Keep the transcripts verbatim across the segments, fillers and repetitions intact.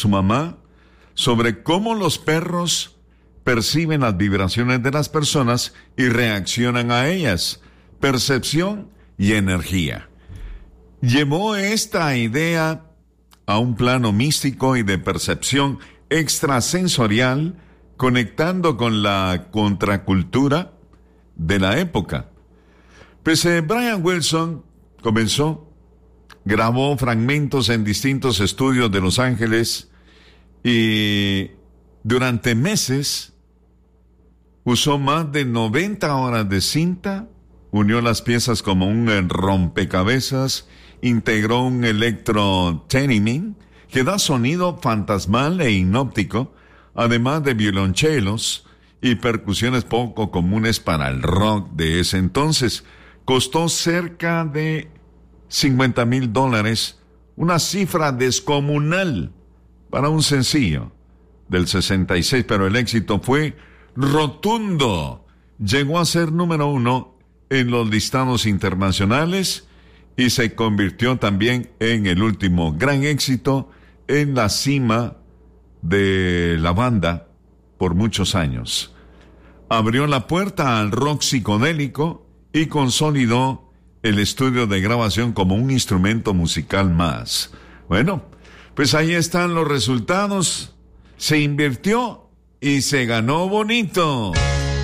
su mamá sobre cómo los perros perciben las vibraciones de las personas y reaccionan a ellas, percepción y energía. Llevó esta idea a un plano místico y de percepción extrasensorial, conectando con la contracultura de la época. Pues eh, Brian Wilson comenzó, grabó fragmentos en distintos estudios de Los Ángeles y durante meses usó más de noventa horas de cinta, unió las piezas como un rompecabezas, integró un electro-theremin que da sonido fantasmal e hipnótico, además de violonchelos y percusiones poco comunes para el rock de ese entonces. Costó cerca de cincuenta mil dólares, una cifra descomunal para un sencillo del sesenta y seis, pero el éxito fue rotundo. Llegó a ser número uno en los listados internacionales y se convirtió también en el último gran éxito en la cima de la banda por muchos años. Abrió la puerta al rock psicodélico y consolidó el estudio de grabación como un instrumento musical más. Bueno, pues ahí están los resultados. Se invirtió y se ganó bonito.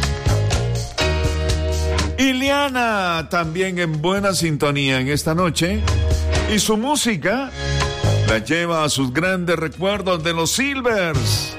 Iliana también en buena sintonía en esta noche. Y su música la lleva a sus grandes recuerdos de los Silvers.